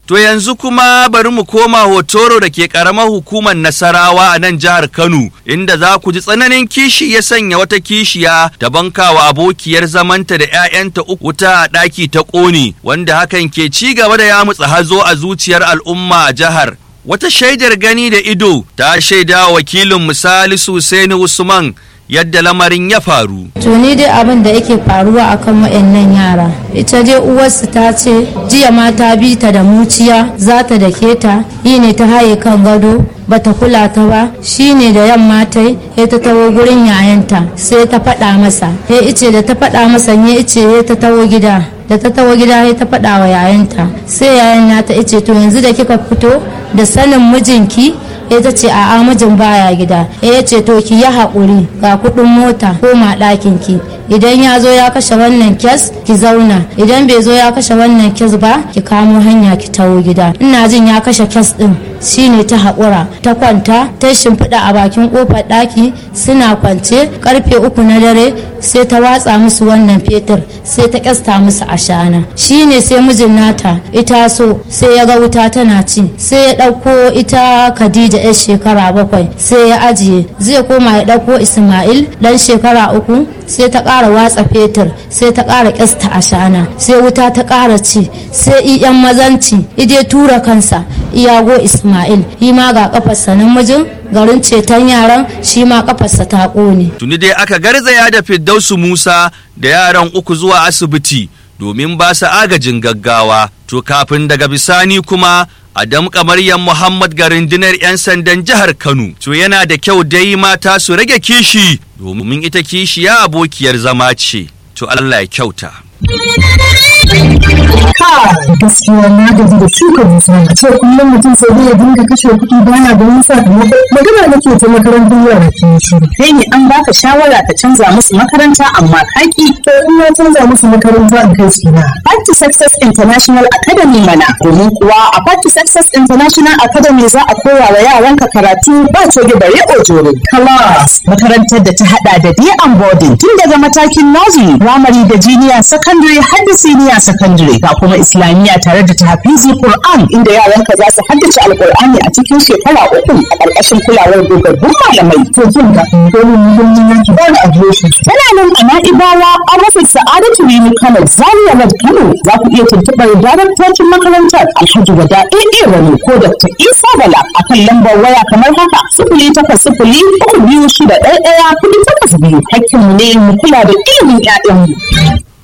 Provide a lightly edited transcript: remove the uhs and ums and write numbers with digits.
To yanzu kuma bari mu koma Hotoro da ke ƙaramar hukumar Nasarawa a nan jihar Kano, inda za ku ji tsananin kishi ya sanya wata kishiya ta bankawa abokiyar zamanta da 'ya'yanta uku wuta a ɗaki ta ƙone, wanda hakan ke ci gaba da yamutsa hazo a zuciyar al'umma a jihar. Wata shaidar gani da ido ta shaida wakilin Salisu Husaini Usman yadda lamarin ya faru. To ni dai abin da yake faruwa akan waɗannan yara, ita dai uwarsu ta ce jiya ma ta bi ta da muciya za ta dake ta, yi ne ta haye kan gado bata kula ta ba, shine da yamma ta ya ta tawo gurin yayanta sai ta faɗa masa, ya ice da ta faɗa masa ya ice ya ta tawo gida, da ta tawo gida ya ta faɗa wa yayanta, sai yayan nata ice to yanzu da kika fito da sanin mijinki, ita ce a'a mijin baya gida, ya ce to ki yi haƙuri ga kuɗin mota koma ɗakin ki, idan ya zo ya kashe wannan kes ki zauna, idan bai zo ya kashe wannan kes ba ki kamo hanya ki tawo gida. Ina jin ya kashe kes ɗin, shine ta haƙura ta kwanta ta shimfiɗa a bakin ƙofar ɗaki, suna kwance karfe 3 na dare sai ta watsa musu wannan fetur sai ta ƙyasta musu ashana, shine sai mijin nata ita so sai ya ga wuta tana ci sai ya ɗauko ita Khadija yar shekara 7 sai ya ajiye, zai koma ya ɗauko Ismail ɗan shekara 3 sai ta ƙara watsa fetur sai ta ƙara ƙyasta ashana sai wuta ta ƙara ci sai iyan mazanci ije tura kansa iyago Ismail yi ma ga kafarsa namijin garin ceton yaran shi ma kafarsa ta ƙone. Tuni dai aka garzaya da Firdausu Musa da yaran uku zuwa asibiti domin ba su agajin gaggawa. To kafin daga bisani kuma a damƙa Maryam Muhammad ga rundunar 'yan sandan jihar Kano. To yana da kyau dai mata su rage kishi domin ita kishiya abokiyar zama ce. To Allah ya kyauta. Gaskiya na gaji da shuka dusa a ce kullum mutum sai dai ya dinga kashe kuɗi bana da wani sakamako. Magana nake ta makarantar yara ke shiru. Kai ne an baka shawara ka canza musu makaranta amma kaki. To in na canza musu makaranta in kai su na. Party Success International Academy mana. Domin kuwa a Party Success International Academy za a koya wa yaranka karatu ba coge bare ojoro. Class makarantar da ta hada da day and boarding tun daga matakin nursery, primary da junior secondary har da senior secondary ga kuma islamiyya tare da tahfizi Qur'an inda yaranka za su haddace alqur'ani a cikin shekara 3 a ƙarƙashin kulawar dogaggun malamai. To jin ga domin muhimmin yanki ba da adireshi. Tana nan a Na'ibawa an rufe Sa'adatu Rimi Kano Zaria Road Kano. Za ku iya tuntuɓar daraktocin makarantar Alhaji Wada AA Rani ko Dr. Isa Bala akan lambar waya kamar haka 0800 326 ɗaya 482. Hakkinmu ne mu kula da ilimin 'ya'yanmu.